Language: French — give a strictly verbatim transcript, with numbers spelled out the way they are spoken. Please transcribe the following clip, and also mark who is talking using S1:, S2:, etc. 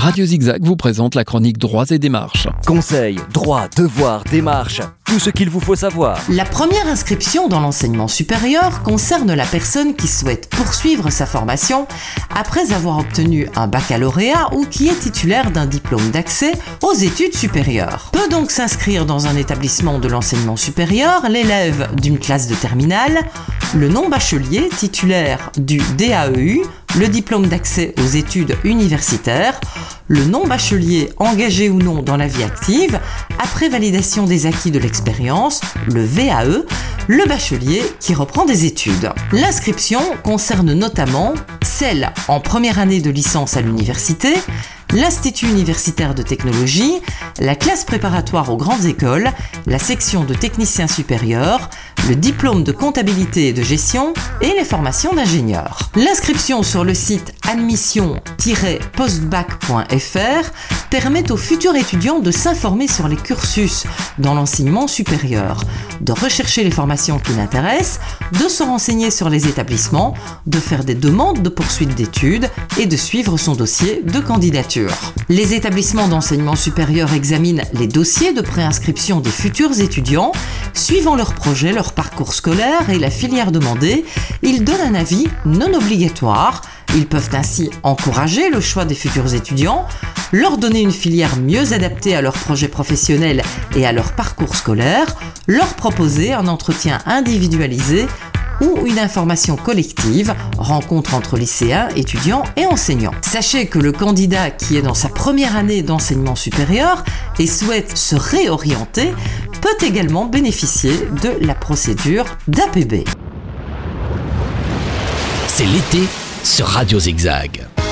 S1: Radio Zigzag vous présente la chronique Droits et démarches.
S2: Conseils, droits, devoirs, démarches, tout ce qu'il vous faut savoir.
S3: La première inscription dans l'enseignement supérieur concerne la personne qui souhaite poursuivre sa formation après avoir obtenu un baccalauréat ou qui est titulaire d'un diplôme d'accès aux études supérieures. Peut donc s'inscrire dans un établissement de l'enseignement supérieur l'élève d'une classe de terminale, le non-bachelier titulaire du D A E U, le diplôme d'accès aux études universitaires, le non-bachelier engagé ou non dans la vie active, après validation des acquis de l'expérience, le V A E, le bachelier qui reprend des études. L'inscription concerne notamment celle en première année de licence à l'université, l'Institut universitaire de technologie, la classe préparatoire aux grandes écoles, la section de technicien supérieur, le diplôme de comptabilité et de gestion et les formations d'ingénieurs. L'inscription sur le site admission tiret postbac point f r permet aux futurs étudiants de s'informer sur les cursus dans l'enseignement supérieur, de rechercher les formations qui l'intéressent, de se renseigner sur les établissements, de faire des demandes de poursuite d'études et de suivre son dossier de candidature. Les établissements d'enseignement supérieur examinent les dossiers de préinscription des futurs étudiants. Suivant leur projet, leur parcours scolaire et la filière demandée, ils donnent un avis non obligatoire. Ils peuvent ainsi encourager le choix des futurs étudiants, leur donner une filière mieux adaptée à leur projet professionnel et à leur parcours scolaire, leur proposer un entretien individualisé ou une information collective, rencontre entre lycéens, étudiants et enseignants. Sachez que le candidat qui est dans sa première année d'enseignement supérieur et souhaite se réorienter peut également bénéficier de la procédure d'A P B.
S4: C'est l'été sur Radio Zigzag.